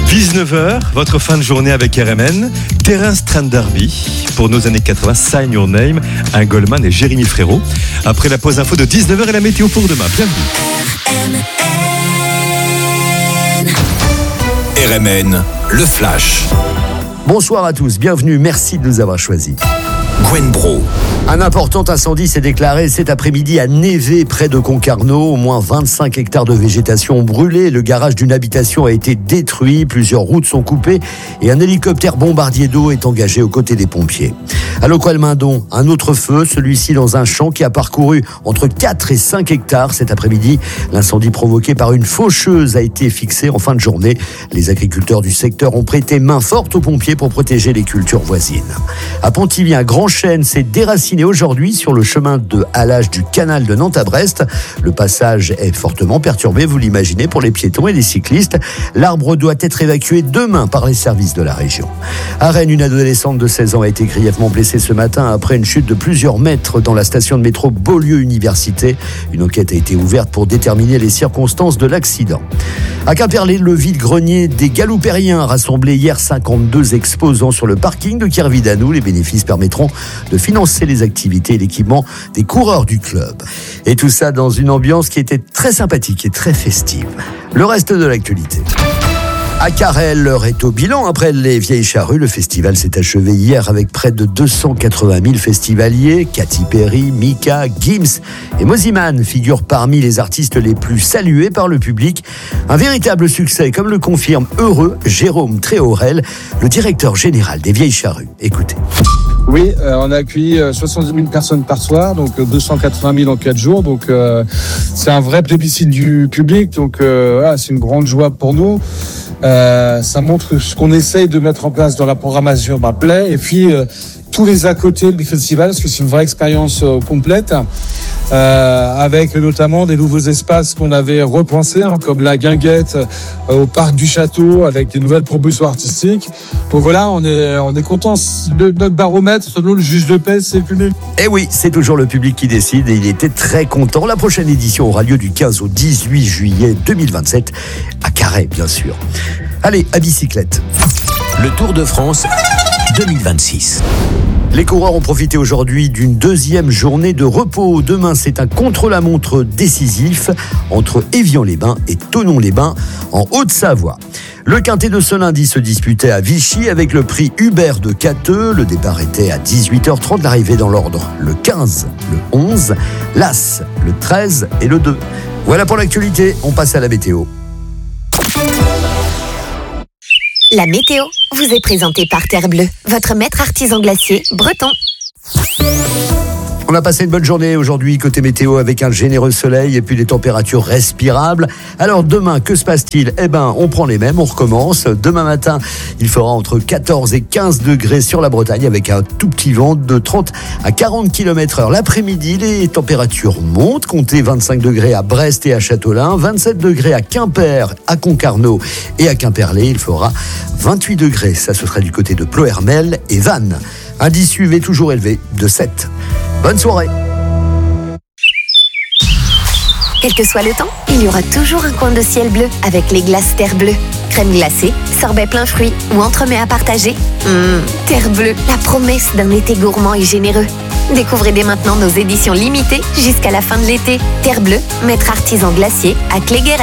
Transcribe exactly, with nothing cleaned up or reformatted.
dix-neuf heures, votre fin de journée avec R M N. Terrain Strand Derby. Pour nos années quatre-vingts, Sign Your Name, un Goldman et Jérémy Frérot. Après la pause info de dix-neuf heures et la météo pour demain. Bienvenue. R M N, le flash. Bonsoir à tous, bienvenue, merci de nous avoir choisis. Gwen Bro. Un important incendie s'est déclaré cet après-midi à Névé, près de Concarneau. Au moins vingt-cinq hectares de végétation ont brûlé. Le garage d'une habitation a été détruit. Plusieurs routes sont coupées et un hélicoptère bombardier d'eau est engagé aux côtés des pompiers. À Locoal-Mindon, un autre feu, celui-ci dans un champ qui a parcouru entre quatre et cinq hectares cet après-midi. L'incendie provoqué par une faucheuse a été fixé en fin de journée. Les agriculteurs du secteur ont prêté main forte aux pompiers pour protéger les cultures voisines. À Pontivy, un grand chêne s'est déraciné aujourd'hui sur le chemin de halage du canal de Nantes à Brest. Le passage est fortement perturbé, vous l'imaginez, pour les piétons et les cyclistes. L'arbre doit être évacué demain par les services de la région. À Rennes, une adolescente de seize ans a été grièvement blessée ce matin après une chute de plusieurs mètres dans la station de métro Beaulieu Université. Une enquête a été ouverte pour déterminer les circonstances de l'accident. À Quimperlé, le vide-grenier des Galoupériens a rassemblé hier cinquante-deux exposants sur le parking de Kervidanou. Les bénéfices permettront de financer les activités et l'équipement des coureurs du club. Et tout ça dans une ambiance qui était très sympathique et très festive. Le reste de l'actualité. À Carhaix, l'heure est au bilan. Après les Vieilles Charrues, le festival s'est achevé hier avec près de deux cent quatre-vingt mille festivaliers. Katy Perry, Mika, Gims et Mosiman figurent parmi les artistes les plus salués par le public. Un véritable succès, comme le confirme heureux Jérôme Tréorel, le directeur général des Vieilles Charrues. Écoutez. Oui, euh, on a accueilli euh, soixante-dix mille personnes par soir, donc euh, deux cent quatre-vingt mille en quatre jours. Donc euh, c'est un vrai plébiscite du public. Donc euh, voilà, c'est une grande joie pour nous. Euh, ça montre ce qu'on essaye de mettre en place dans la programmation bah, plaît. Et puis euh, tous les à côté du festival, parce que c'est une vraie expérience euh, complète. Euh, avec notamment des nouveaux espaces qu'on avait repensés, hein, comme la guinguette euh, au parc du château, avec des nouvelles propositions artistiques. Donc voilà, on est on est content. Le, notre baromètre, selon le juge de paix, c'est fumé. Eh oui, c'est toujours le public qui décide et il était très content. La prochaine édition aura lieu du quinze au dix-huit juillet deux mille vingt-sept à Carhaix, bien sûr. Allez, à bicyclette. Le Tour de France deux mille vingt-six. Les coureurs ont profité aujourd'hui d'une deuxième journée de repos. Demain, c'est un contre-la-montre décisif entre Évian-les-Bains et Thonon-les-Bains en Haute-Savoie. Le quintet de ce lundi se disputait à Vichy avec le prix Hubert de Cateux. Le départ était à dix-huit heures trente, l'arrivée dans l'ordre le quinze, le onze, l'As, le treize et le deux. Voilà pour l'actualité, on passe à la météo. La météo vous est présentée par Terre Bleue, votre maître artisan glacier breton. On a passé une bonne journée aujourd'hui côté météo avec un généreux soleil et puis des températures respirables. Alors demain, que se passe-t-il ? Eh ben, on prend les mêmes, on recommence. Demain matin, il fera entre quatorze et quinze degrés sur la Bretagne avec un tout petit vent de trente à quarante kilomètres heure. L'après-midi, les températures montent. Comptez vingt-cinq degrés à Brest et à Châteaulin, vingt-sept degrés à Quimper, à Concarneau et à Quimperlé. Il fera vingt-huit degrés. Ça, ce sera du côté de Ploërmel et Vannes. Indice U V toujours élevé de sept. Bonne soirée. Quel que soit le temps, il y aura toujours un coin de ciel bleu avec les glaces Terre Bleue. Crème glacée, sorbet plein fruits ou entremets à partager. Mmh, Terre Bleue, la promesse d'un été gourmand et généreux. Découvrez dès maintenant nos éditions limitées jusqu'à la fin de l'été. Terre Bleue, maître artisan glacier à Cléguer.